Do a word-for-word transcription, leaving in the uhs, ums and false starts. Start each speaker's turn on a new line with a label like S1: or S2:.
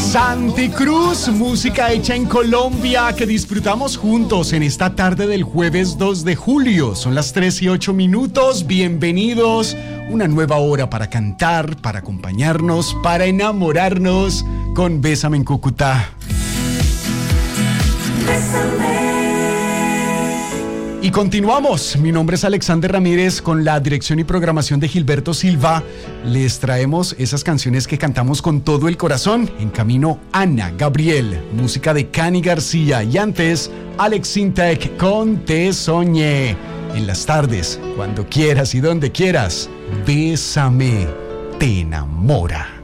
S1: Santi Cruz, música hecha en Colombia que disfrutamos juntos en esta tarde del jueves dos de julio. Son las tres y ocho minutos. Bienvenidos. Una nueva hora para cantar, para acompañarnos, para enamorarnos con Bésame en Cúcuta. Bésame. Y continuamos. Mi nombre es Alexander Ramírez, con la dirección y programación de Gilberto Silva. Les traemos esas canciones que cantamos con todo el corazón. En camino, Ana Gabriel, música de Cani García. Y antes, Alex Sintek con Te Soñé. En las tardes, cuando quieras y donde quieras, Bésame, te enamora.